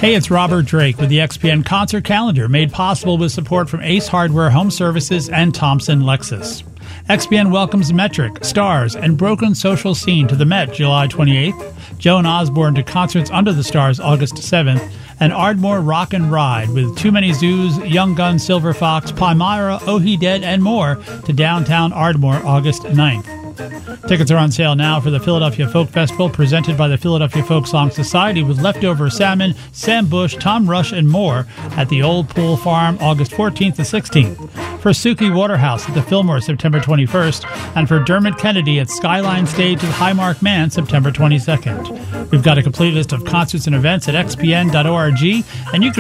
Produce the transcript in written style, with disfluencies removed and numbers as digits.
Hey, it's Robert Drake with the XPN Concert Calendar, made possible with support from Ace Hardware Home Services and Thompson Lexus. XPN welcomes Metric, Stars, and Broken Social Scene to the Met July 28th, Joan Osborne to Concerts Under the Stars August 7th, and Ardmore Rock and Ride with Too Many Zoos, Young Guns, Silver Fox, Palmyra, Oh He Dead, and more to downtown Ardmore August 9th. Tickets are on sale now for the Philadelphia Folk Festival, presented by the Philadelphia Folk Song Society, with Leftover Salmon, Sam Bush, Tom Rush, and more at the Old Pool Farm August 14th to 16th. For Suki Waterhouse at the Fillmore September 21st, and for Dermot Kennedy at Skyline Stage at Highmark Man September 22nd. We've got a complete list of concerts and events at xpn.org, and you can